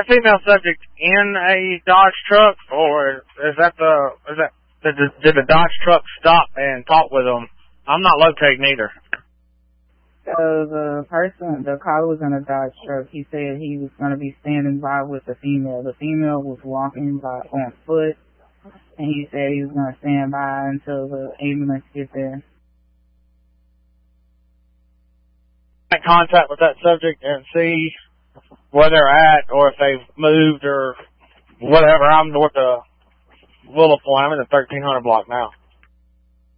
female subject in a Dodge truck, or did the Dodge truck stop and talk with them? I'm not locating either. The caller was in a Dodge truck. He said he was going to be standing by with the female. The female was walking on foot, and he said he was going to stand by until the ambulance gets there. Make contact with that subject and see where they're at, or if they've moved or whatever. I'm north of Willow Point. I'm in the 1300 block now.